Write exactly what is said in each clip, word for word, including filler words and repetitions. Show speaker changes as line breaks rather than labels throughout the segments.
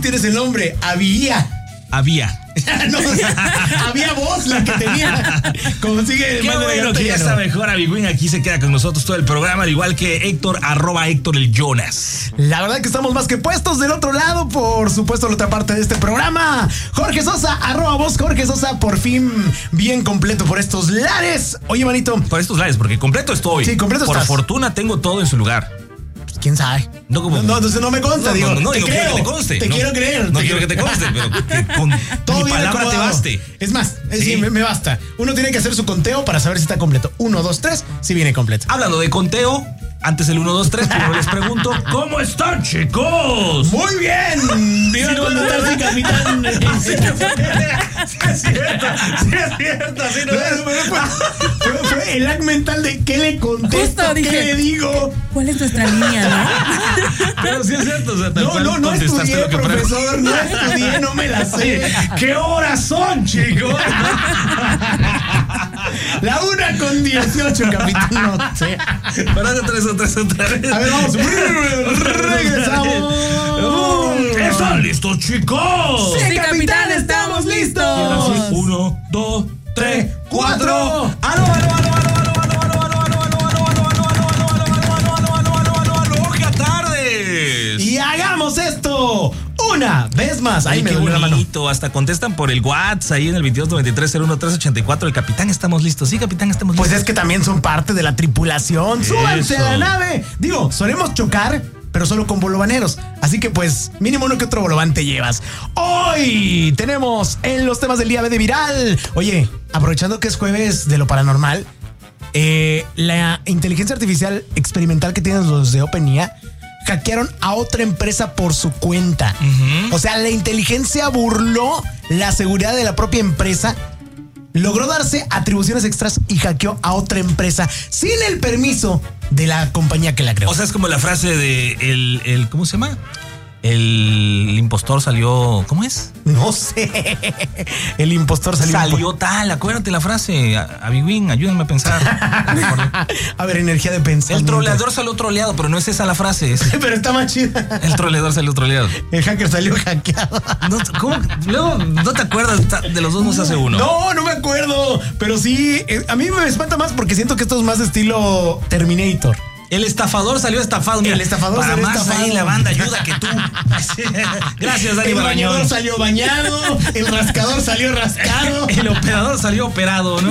tienes el nombre, había.
Había.
No, había voz la que tenía. Consigue el
Qué bueno que ya está mejor. Abigüín aquí se queda con nosotros todo el programa, al igual que Héctor, arroba Héctor el Jonas.
La verdad que estamos más que puestos del otro lado, por supuesto, la otra parte de este programa. Jorge Sosa, arroba vos, Jorge Sosa, por fin bien completo por estos lares. Oye, manito.
Por estos lares, porque completo estoy.
Sí, completo
Por
estás.
fortuna tengo todo en su lugar.
¿Quién sabe?
No, como,
no, no, entonces no me consta,
no,
digo.
No, no, no,
te
no
creo,
quiero que te conste.
Te
no,
quiero creer.
No
te
quiero que te conste, pero que con
todo
mi palabra te baste.
Es más, es,
¿Sí?
sí, me, me basta. Uno tiene que hacer su conteo para saber si está completo. Uno, dos, tres, si viene completo.
Hablando de conteo, antes el uno, dos, tres, primero les pregunto, ¿cómo están, chicos?
Muy bien. Viva con notarse, capitán.
Sí, es cierto, sí es cierto, así no es.
Fue, fue el hack mental de qué le contesto,
Justo
qué
dije,
le digo.
¿cuál es nuestra línea, no?
Pero sí es cierto, o sea, tal
No,
cual
no, no
contestaste
estudié,
lo que
profesor, no estudié, no me la sé.
¿Qué horas son, chicos?
La una con dieciocho, capitán, no sé.
Para otra vez, otra vez, otra vez.
A ver, vamos. Regresamos.
¿Están listos, chicos?
Sí, capitán, estamos listos.
Uno, dos, tres, cuatro.
Cuatro.
¡Aló, aló, aló, aló, aló, aló, aló, aló, aló, aló, aló, aló, aló, aló, aló, aló, aló, aló, aló! ¡Buenas tardes!
Y hagamos esto una vez más. Ahí
Ay,
me
qué
dolió la mano.
bonito. Hasta contestan por el WhatsApp ahí en el veintidós noventa y tres cero uno tres ochenta y cuatro. El capitán, estamos listos. Sí, capitán, estamos listos.
Pues es que también son parte de la tripulación. ¡Súbanse
Eso.
a la nave! Digo, solemos chocar, pero solo con bolovaneros. Así que pues, mínimo uno que otro bolovan te llevas. Hoy tenemos en los temas del día B de Viral. Oye, aprovechando que es jueves de lo paranormal, eh, la inteligencia artificial experimental que tienen los de OpenAI hackearon a otra empresa por su cuenta.
Uh-huh.
O sea, la inteligencia burló la seguridad de la propia empresa, logró darse atribuciones extras y hackeó a otra empresa sin el permiso de la compañía que la creó.
O sea, es como la frase de el, el ¿cómo se llama? El, el impostor salió, ¿cómo es?
No sé. El impostor salió.
Salió tal, acuérdate la frase. Abigüín, ayúdenme a pensar.
A ver, energía de pensamiento.
El troleador salió troleado, pero no es esa la frase. Es,
Pero está más chida.
el troleador salió troleado.
El hacker salió hackeado.
No, ¿cómo? Luego, ¿no te acuerdas? De los dos no se hace uno.
No, no me acuerdo. Pero sí, eh, a mí me espanta más porque siento que esto es más estilo Terminator.
El estafador salió estafado. Mira,
El estafador
para
salió
más
estafado.
ahí la banda ayuda que tú. Gracias, Dani
El bañador
Barañón.
salió bañado. El rascador salió rascado.
El operador salió operado, ¿no?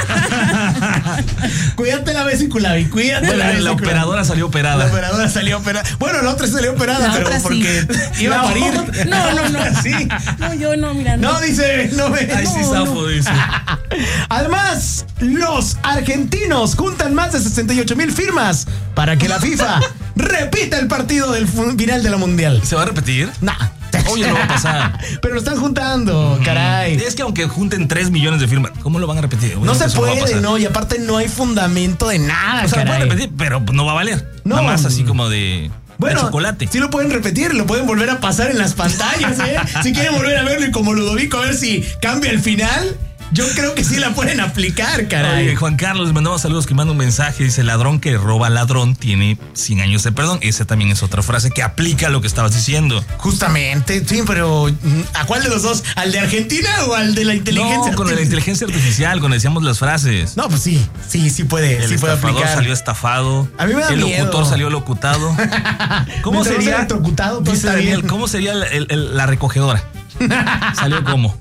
Cuídate la vesícula, y cuídate
Bueno,
la
la
vesícula.
operadora salió
La
operada.
operadora salió operada. Bueno, la otra salió operada,
La
pero
otra sí.
porque iba a
No,
parir.
no, no, no.
Sí.
No, yo no, mira. No,
No, dice, no me.
Ay, sí,
No,
zafo,
no.
dice.
Además, los argentinos juntan más de sesenta y ocho mil firmas para que la FIFA repita el partido del fu- final de la Mundial.
¿Se va a repetir?
Nah.
Oye, no va a pasar.
Pero lo están juntando, caray.
Es que aunque junten tres millones de firmas, ¿cómo lo van a repetir?
No se
Eso va a
puede,
pasar.
no, y aparte no hay fundamento de nada,
O sea, lo
caray.
pueden repetir, pero no va a valer.
No.
Nada más así como de,
Bueno,
de chocolate.
sí lo pueden repetir, lo pueden volver a pasar en las pantallas, ¿eh? Si quieren volver a verlo y como Ludovico a ver si cambia el final, yo creo que sí la pueden aplicar, caray.
Oye, Juan Carlos, les mandamos saludos, que manda un mensaje. Dice, ladrón que roba ladrón tiene cien años de perdón. Esa también es otra frase que aplica a lo que estabas diciendo.
Justamente, sí, pero ¿a cuál de los dos? ¿Al de Argentina o al de la inteligencia
No, con la
artificial?
inteligencia artificial, cuando decíamos las frases.
No, pues sí, sí, sí puede,
El
sí puede
estafador
aplicar.
salió estafado.
A mí me da
El
miedo.
locutor salió locutado. ¿Cómo
Mientras no sea
sería?
electrocutado, todo
Dice
está
Daniel,
bien.
¿cómo sería el- el- el- la recogedora? ¿Salió cómo?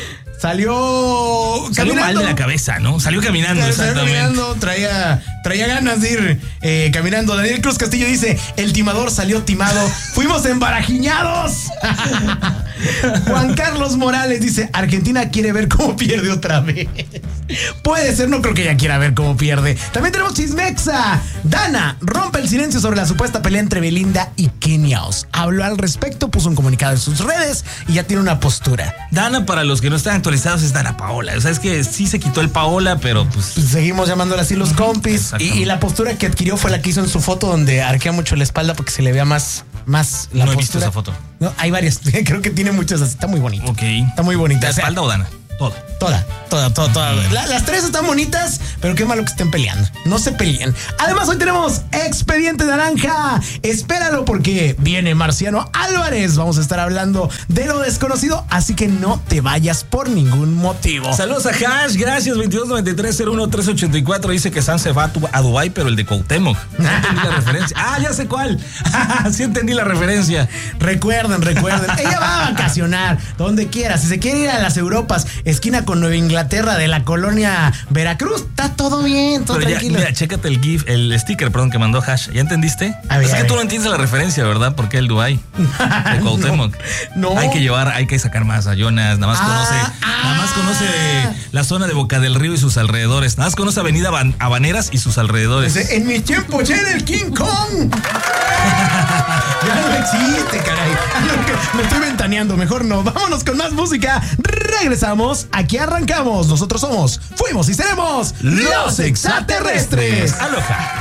Salió
Salió mal
caminando.
de la cabeza, ¿no? Salió caminando,
Salió
exactamente.
caminando, traía, traía ganas de ir eh, caminando. Daniel Cruz Castillo dice, el timador salió timado, fuimos embarajiñados. Juan Carlos Morales dice, Argentina quiere ver cómo pierde otra vez. Puede ser, no creo que ella quiera ver cómo pierde. También tenemos Chismexa. Dana rompe el silencio sobre la supuesta pelea entre Belinda y Kenia Oz. Habló al respecto, puso un comunicado en sus redes y ya tiene una postura.
Dana, para los que no están actualizados, es Dana Paola. O sea, es que sí se quitó el Paola, pero pues...
Pues seguimos llamándola así los compis. Y,
Exactamente.
y la postura que adquirió fue la que hizo en su foto, donde arquea mucho la espalda porque se le vea más, más la
No he
postura.
visto esa foto.
No, hay varias. Creo que tiene muchas así. Está muy bonito.
Ok.
Está muy bonita.
¿De
O sea,
espalda o Dana? Toda.
Toda, toda, toda, toda. La, las tres están bonitas, pero qué malo que estén peleando. No se peleen. Además, hoy tenemos Expediente Naranja. Espéralo porque viene Marciano Álvarez. Vamos a estar hablando de lo desconocido, así que no te vayas por ningún motivo.
Saludos a Hash, gracias. veintidós noventa y tres cero uno tres ochenta y cuatro dice que San se va a Dubái, pero el de Cuauhtémoc. No entendí la referencia. Ah, ya sé cuál. Sí entendí la referencia.
Recuerden, recuerden. Ella va a vacacionar donde quiera. Si se quiere ir a las Europas, esquina con Nueva Inglaterra de la colonia Veracruz, está todo bien, todo
Pero
tranquilo.
Ya, mira, chécate el GIF, el sticker, perdón, que mandó Hash. ¿Ya entendiste?
A ver,
es
a
que
ver.
tú no entiendes la referencia, ¿verdad? ¿Por qué el Dubái? De Cuauhtémoc.
No, no.
Hay que llevar, hay que sacar más a Jonas. Nada más
Ah,
conoce,
ah.
nada más conoce la zona de Boca del Río y sus alrededores. Nada más conoce Avenida Ban- Habaneras y sus alrededores.
Dice, en mis tiempos ya era el King Kong. Ya no existe, caray. Me estoy ventaneando, mejor no. Vámonos con más música. Regresamos, aquí arrancamos. Nosotros somos, fuimos y seremos los extraterrestres.
Aloha.